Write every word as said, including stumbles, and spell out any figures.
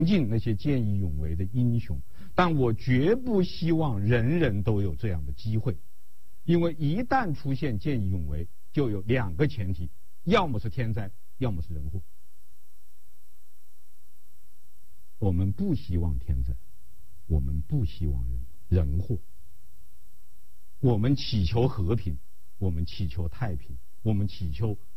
敬那些见义勇为的英雄，但我绝不希望人人都有这样的机会，因为一旦出现见义勇为，就有两个前提，要么是天灾，要么是人祸。我们不希望天灾，我们不希望人人祸，我们祈求和平，我们祈求太平，我们祈求